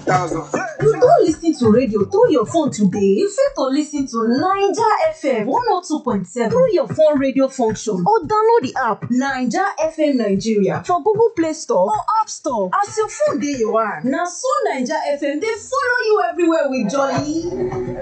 1,000. You don't listen to radio through your phone today. You fit to listen to Naija FM 102.7 through your phone radio function or download the app Naija FM Nigeria for Google Play Store or App Store. As your phone dey your hand, na so Naija FM dey follow you everywhere with jolly.